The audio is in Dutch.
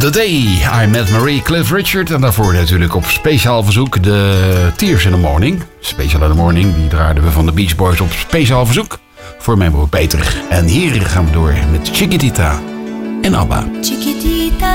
The Day I Met Marie, Cliff Richard. En daarvoor natuurlijk op speciaal verzoek de Tears in the Morning. Special in the Morning, die draaiden we van de Beach Boys op speciaal verzoek. Voor mijn broer Peter. En hier gaan we door met Chiquitita en ABBA. Chiquitita.